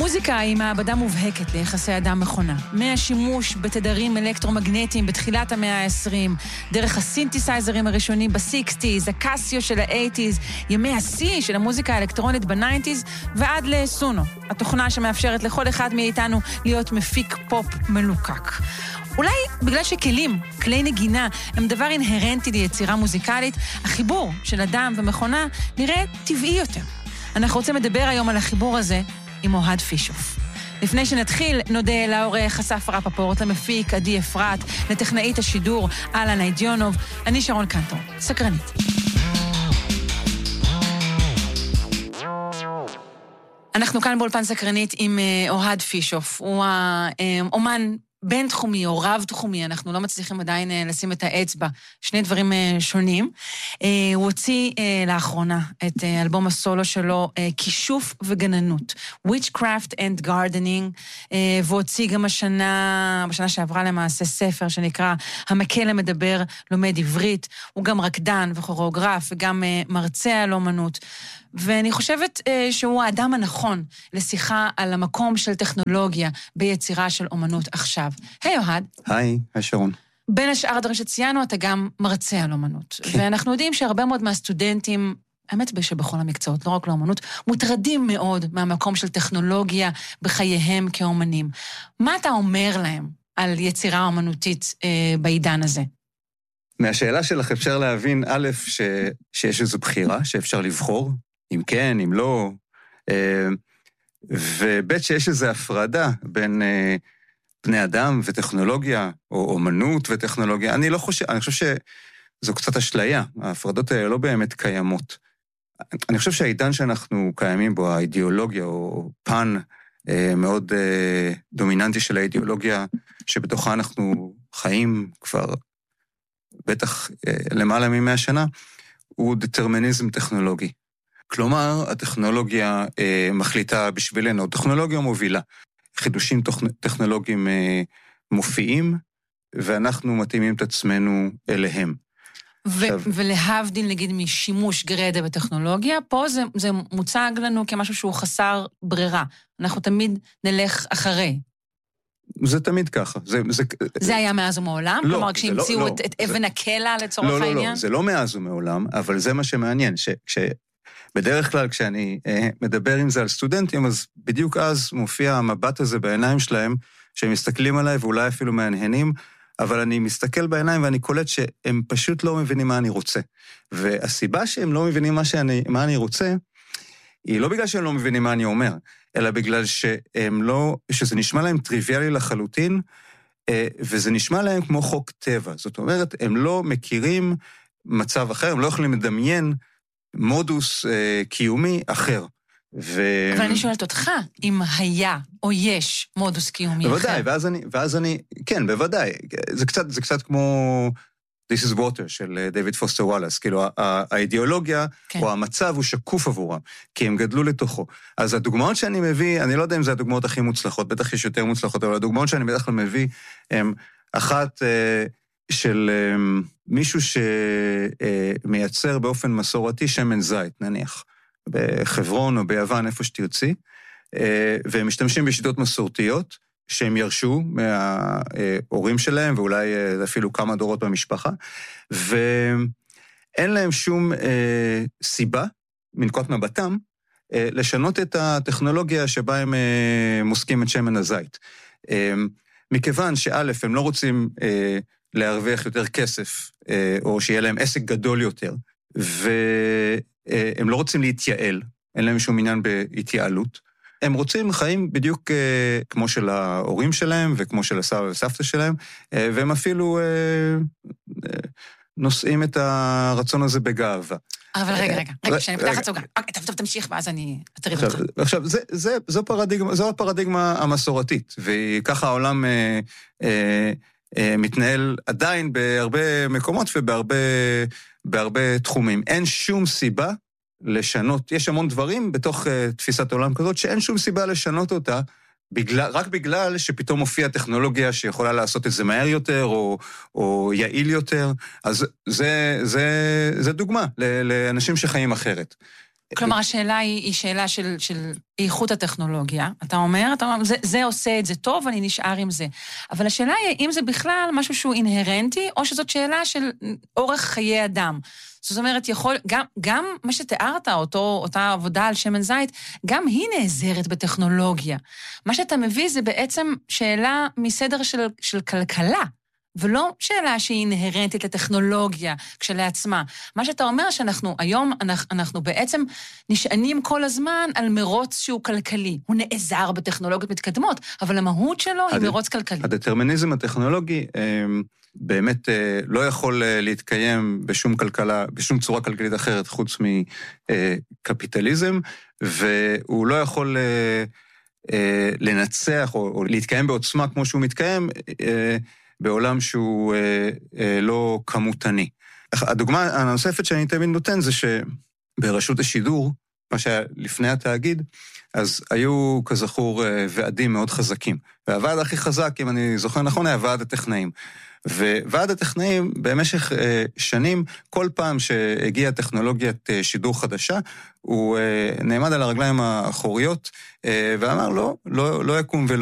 מוזיקה היא מעבדה מובהקת ליחסי אדם-מכונה. מהשימוש בתדרים אלקטרומגנטיים בתחילת המאה ה-20, דרך הסינתסייזרים הראשונים ב-60s, הקסיו של ה-80s, ימי השיא של המוזיקה האלקטרונית ב-90s, ועד לסונו, התוכנה שמאפשרת לכל אחד מאיתנו להיות מפיק פופ מלוקק. אולי בגלל שכלים, כלי נגינה, הם דבר אינהרנטי ליצירה מוזיקלית, החיבור של אדם ומכונה נראה טבעי יותר. אנחנו רוצים לדבר היום על החיבור הזה עם אוהד פישוף. לפני שנתחיל, נודה לעורך אסף רפפורט, למפיק עדי אפרת, לטכנאית השידור אלנה ניידיונוב. אני שרון קנטור, סקרנית. אנחנו כאן באולפן סקרנית עם אוהד פישוף. הוא האומן בין תחומי או רב תחומי, אנחנו לא מצליחים עדיין לשים את האצבע, שני דברים שונים. הוא הוציא לאחרונה את אלבום הסולו שלו, כישוף וגננות, Witchcraft and Gardening, והוא הוציא גם בשנה שעברה למעשה ספר שנקרא המקל המדבר לומד עברית, הוא גם רקדן וכוריאוגרף וגם מרצה על אומנות, ואני חושבת שהוא האדם הנכון לשיחה על המקום של טכנולוגיה ביצירה של אומנות עכשיו. היי אוהד. היי שרון. בין השאר הדברים שציינו, אתה גם מרצה על אומנות. ואנחנו יודעים שהרבה מאוד מהסטודנטים, האמת שבכל המקצועות, לא רק לאומנות, מוטרדים מאוד מהמקום של טכנולוגיה בחייהם כאומנים. מה אתה אומר להם על יצירה אומנותית בעידן הזה? מהשאלה שלך אפשר להבין, א', שיש איזו בחירה, שאפשר לבחור, אם כן, אם לא, וב' שיש איזו הפרדה בין בני אדם וטכנולוגיה, או אומנות וטכנולוגיה. אני חושב שזו קצת אשליה, ההפרדות האלה לא באמת קיימות. אני חושב שהעידן שאנחנו קיימים בו, האידיאולוגיה, או פן מאוד דומיננטי של האידיאולוגיה, שבתוכה אנחנו חיים כבר בטח למעלה מ100 שנה, הוא דטרמיניזם טכנולוגי. כלומר, הטכנולוגיה מחליטה בשבילנו, טכנולוגיה מובילה. חידושים טכנולוגיים מופיעים, ואנחנו מתאימים את עצמנו אליהם. ולהבדיל, נגיד, משימוש גרדה בטכנולוגיה, פה זה מוצג לנו כמשהו שהוא חסר ברירה. אנחנו תמיד נלך אחרי. זה תמיד ככה. זה היה מאז ומעולם? כלומר, כשהמציאו את אבן הקלע לצורך העניין? לא, זה לא מאז ומעולם, אבל זה מה שמעניין, בדרך כלל כשאני מדבר עם זה על סטודנטים, אז בדיוק אז מופיע המבט הזה בעיניים שלהם, שהם מסתכלים עליי ואולי אפילו מהנהנים, אבל אני מסתכל בעיניים ואני קולט שהם פשוט לא מבינים מה אני רוצה. והסיבה שהם לא מבינים מה אני רוצה, היא לא בגלל שהם לא מבינים מה אני אומר, אלא בגלל שזה נשמע להם טריוויאלי לחלוטין, וזה נשמע להם כמו חוק טבע. זאת אומרת, הם לא מכירים מצב אחר, הם לא יכולים לדמיין מודוס קיומי אחר. אבל אני שואלת אותך, אם היה או יש מודוס קיומי אחר. בוודאי, ואז אני, כן, בוודאי. זה קצת כמו This is Water של דיוויד פוסטר וואלאס. כאילו, האידיאולוגיה או המצב הוא שקוף עבורם, כי הם גדלו לתוכו. אז הדוגמאות שאני מביא, אני לא יודע אם זה הדוגמאות הכי מוצלחות, בטח יש יותר מוצלחות, אבל הדוגמאות שאני בטח מביא, הם אחת של מישהו שמייצר באופן מסורתי שמן זית, נניח, בחברון או ביוון, איפה שתרצי, והם משתמשים בשיטות מסורתיות, שהם ירשו מההורים שלהם, ואולי אפילו כמה דורות במשפחה, ואין להם שום סיבה, מנקודת מבטם, לשנות את הטכנולוגיה שבה הם מוסקים את שמן הזית. מכיוון שא' הם לא רוצים להרוויח יותר כסף, או שיהיה להם עסק גדול יותר, והם לא רוצים להתייעל, אין להם שום עניין בהתייעלות, הם רוצים חיים בדיוק כמו של ההורים שלהם, וכמו של הסבא וסבתא שלהם, והם אפילו נושאים את הרצון הזה בגאווה. אבל רגע, כשאני פתחת סוגה, טוב, תמשיך, ואז אני אטריד אותך. עכשיו, זו הפרדיגמה המסורתית, וככה העולם מתנהל עדיין בהרבה מקומות ובהרבה תחומים. אין שום סיבה לשנות, יש המון דברים בתוך תפיסת העולם כזאת, שאין שום סיבה לשנות אותה, רק בגלל שפתאום מופיעה טכנולוגיה שיכולה לעשות את זה מהר יותר, או יעיל יותר, אז זה דוגמה לאנשים שחיים אחרת. כלומר, השאלה היא שאלה של איכות הטכנולוגיה. אתה אומר, זה עושה את זה טוב, אני נשאר עם זה. אבל השאלה היא, אם זה בכלל משהו שהוא אינהרנטי, או שזאת שאלה של אורך חיי אדם. זאת אומרת, גם מה שתיארת, אותה עבודה על שמן זית, גם היא נעזרת בטכנולוגיה. מה שאתה מביא זה בעצם שאלה מסדר של כלכלה. ולא שאלה שהיא אינהרנטית לטכנולוגיה כשלעצמה. מה שאתה אומר שאנחנו היום, אנחנו בעצם נשענים כל הזמן על מרוץ שהוא כלכלי. הוא נעזר בטכנולוגיות מתקדמות, אבל המהות שלו היא מרוץ כלכלי. הדטרמיניזם הטכנולוגי באמת לא יכול להתקיים בשום כלכלה, בשום צורה כלכלית אחרת חוץ מקפיטליזם, והוא לא יכול לנצח או להתקיים בעוצמה כמו שהוא מתקיים, בעולם שהוא לא כמותני. הדוגמה הנוספת שאני תמיד נותן זה שברשות השידור, מה שהיה לפני התאגיד, אז היו כזכור ועדים מאוד חזקים. והוועד הכי חזק, אם אני זוכר נכון, היה ועד הטכנאים. וועד הטכנאים במשך שנים, כל פעם שהגיעה טכנולוגיית שידור חדשה, הוא נעמד על הרגליים האחוריות, ואמר לא יקום ולא